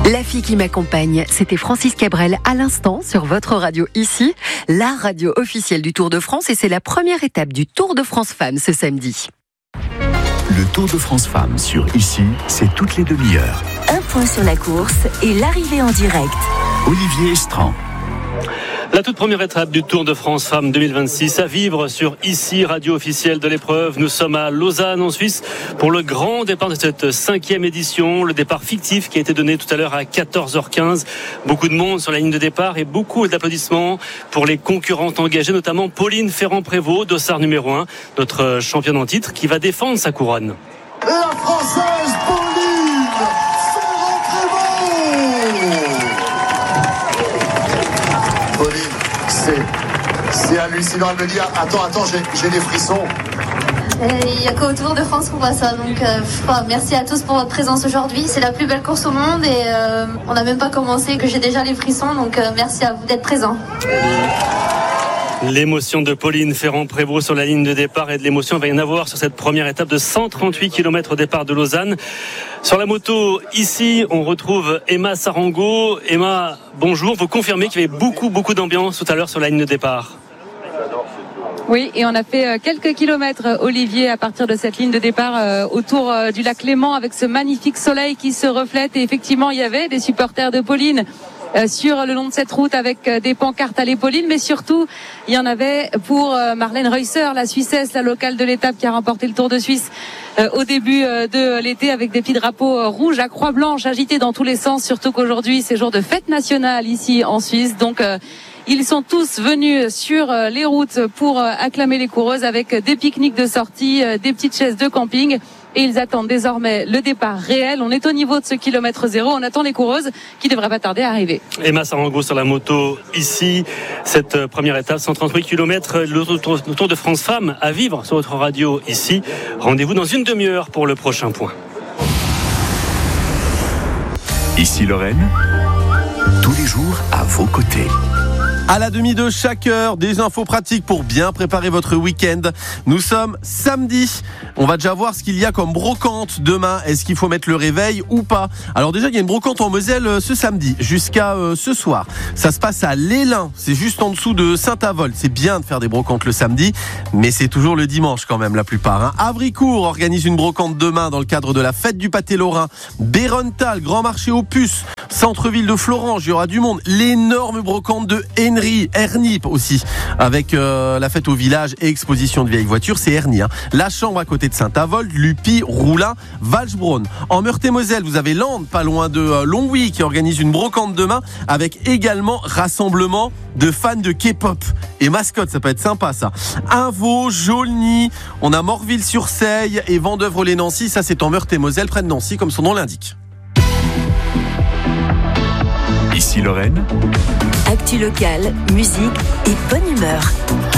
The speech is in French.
La fille qui m'accompagne, c'était Francis Cabrel à l'instant sur votre radio ici, la radio officielle du Tour de France, et c'est la première étape du Tour de France Femmes ce samedi. Le Tour de France Femmes sur ici, c'est toutes les demi-heures. Un point sur la course et l'arrivée en direct. Olivier Estran. La toute première étape du Tour de France Femmes 2026 à vivre sur ici, radio officielle de l'épreuve. Nous sommes à Lausanne en Suisse pour le grand départ de cette 5e édition. Le départ fictif qui a été donné tout à l'heure à 14h15. Beaucoup de monde sur la ligne de départ et beaucoup d'applaudissements pour les concurrentes engagées, notamment Pauline Ferrand-Prévot, dossard numéro 1, notre championne en titre qui va défendre sa couronne. La Française Pauline Ferrand-Prévot. Pauline, c'est hallucinant. Elle me dit attends, j'ai des frissons. Il n'y a qu'au Tour de France qu'on voit ça, donc merci à tous pour votre présence aujourd'hui. C'est la plus belle course au monde et on n'a même pas commencé que j'ai déjà les frissons, donc merci à vous d'être présents. L'émotion de Pauline Ferrand-Prévot sur la ligne de départ et de l'émotion il va y en avoir sur cette première étape de 138 km au départ de Lausanne. Sur la moto, ici, on retrouve Emma Sarango. Emma, bonjour. Vous confirmez qu'il y avait beaucoup d'ambiance tout à l'heure sur la ligne de départ? Oui, et on a fait quelques kilomètres, Olivier, à partir de cette ligne de départ autour du lac Léman avec ce magnifique soleil qui se reflète. Et effectivement, il y avait des supporters de Pauline sur le long de cette route avec des pancartes à Pauline, mais surtout il y en avait pour Marlène Reusser, la Suissesse, la locale de l'étape qui a remporté le Tour de Suisse au début de l'été, avec des petits drapeaux rouges à croix blanche agités dans tous les sens, surtout qu'aujourd'hui c'est jour de fête nationale ici en Suisse, donc ils sont tous venus sur les routes pour acclamer les coureuses avec des pique-niques de sortie, des petites chaises de camping. Et ils attendent désormais le départ réel. On est au niveau de ce kilomètre zéro. On attend les coureuses qui devraient pas tarder à arriver. Emma Sarango sur la moto ici. Cette première étape, 138 km, le Tour de France Femmes à vivre sur votre radio ici. Rendez-vous dans une demi-heure pour le prochain point. Ici Lorraine, tous les jours à vos côtés. À la demi de chaque heure, des infos pratiques pour bien préparer votre week-end. Nous sommes samedi. On va déjà voir ce qu'il y a comme brocante demain. Est-ce qu'il faut mettre le réveil ou pas? Alors déjà, il y a une brocante en Moselle ce samedi jusqu'à ce soir. Ça se passe à l'Élin. C'est juste en dessous de Saint-Avold. C'est bien de faire des brocantes le samedi, mais c'est toujours le dimanche quand même la plupart. Havricourt organise une brocante demain dans le cadre de la fête du pâté lorrain. Bérenthal, grand marché aux puces. Centre-ville de Florange, il y aura du monde. L'énorme brocante de Ernip aussi, avec la fête au village et exposition de vieilles voitures, c'est Ernie. La Chambre à côté de Saint-Avold, Luppy, Roulin, Valsbronn. En Meurthe-et-Moselle, vous avez Land, pas loin de Longwy, qui organise une brocante demain, avec également rassemblement de fans de K-pop et mascotte, ça peut être sympa ça. Invaux, Jaulny, on a Morville-sur-Seille et Vendeuvre-les-Nancy, ça c'est en Meurthe-et-Moselle, près de Nancy, comme son nom l'indique. Ici Lorraine. Actu locale, musique et bonne humeur.